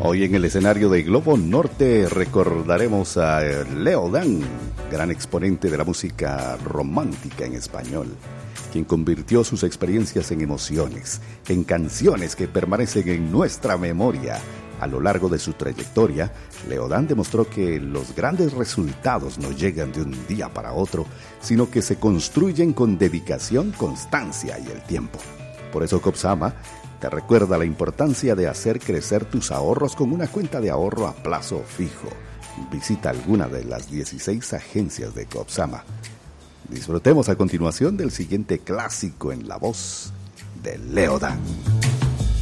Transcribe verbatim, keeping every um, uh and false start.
Hoy en el escenario de Globo Norte recordaremos a Leo Dan, gran exponente de la música romántica en español, quien convirtió sus experiencias en emociones, en canciones que permanecen en nuestra memoria. A lo largo de su trayectoria, Leo Dan demostró que los grandes resultados no llegan de un día para otro, sino que se construyen con dedicación, constancia y el tiempo. Por eso Copsama te recuerda la importancia de hacer crecer tus ahorros con una cuenta de ahorro a plazo fijo. Visita alguna de las dieciséis agencias de Copsama. Disfrutemos a continuación del siguiente clásico en la voz de Leo Dan.